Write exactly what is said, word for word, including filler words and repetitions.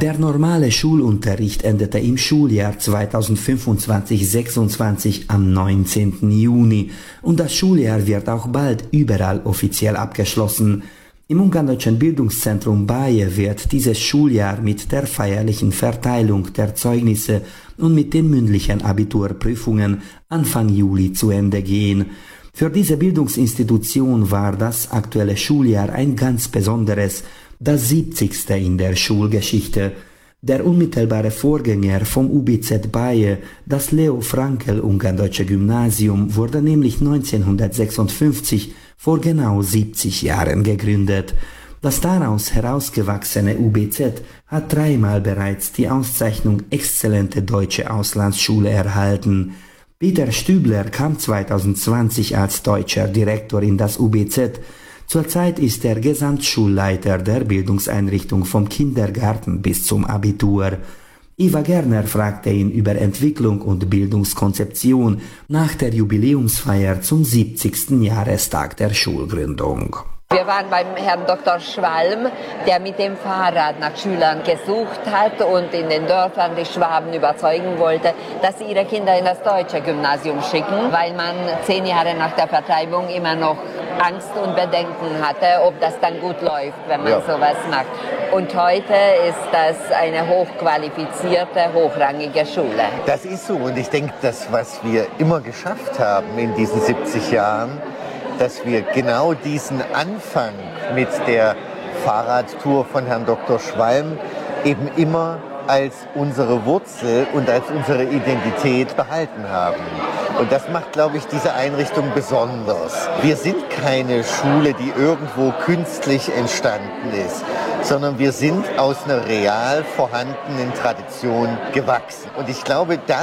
Der normale Schulunterricht endete im Schuljahr zweitausendfünfundzwanzig sechsundzwanzig am neunzehnten Juni und das Schuljahr wird auch bald überall offiziell abgeschlossen. Im Ungarndeutschen Bildungszentrum Baje wird dieses Schuljahr mit der feierlichen Verteilung der Zeugnisse und mit den mündlichen Abiturprüfungen Anfang Juli zu Ende gehen. Für diese Bildungsinstitution war das aktuelle Schuljahr ein ganz besonderes, das siebzigste in der Schulgeschichte. Der unmittelbare Vorgänger vom U B Z Baje, das Leo Frankel Ungarndeutsche Gymnasium, wurde nämlich neunzehnhundertsechsundfünfzig vor genau siebzig Jahren gegründet. Das daraus herausgewachsene U B Z hat dreimal bereits die Auszeichnung Exzellente Deutsche Auslandsschule erhalten. Peter Stübler kam zweitausendzwanzig als deutscher Direktor in das U B Z. Zurzeit ist er Gesamtschulleiter der Bildungseinrichtung vom Kindergarten bis zum Abitur. Iva Gerner fragte ihn über Entwicklung und Bildungskonzeption nach der Jubiläumsfeier zum siebzigsten Jahrestag der Schulgründung. Wir waren beim Herrn Doktor Schwalm, der mit dem Fahrrad nach Schülern gesucht hat und in den Dörfern die Schwaben überzeugen wollte, dass sie ihre Kinder in das deutsche Gymnasium schicken, weil man zehn Jahre nach der Vertreibung immer noch Angst und Bedenken hatte, ob das dann gut läuft, wenn man ja. sowas macht. Und heute ist das eine hochqualifizierte, hochrangige Schule. Das ist so und ich denke, das, was wir immer geschafft haben in diesen siebzig Jahren, dass wir genau diesen Anfang mit der Fahrradtour von Herrn Doktor Schwalm eben immer als unsere Wurzel und als unsere Identität behalten haben. Und das macht, glaube ich, diese Einrichtung besonders. Wir sind keine Schule, die irgendwo künstlich entstanden ist, sondern wir sind aus einer real vorhandenen Tradition gewachsen. Und ich glaube, da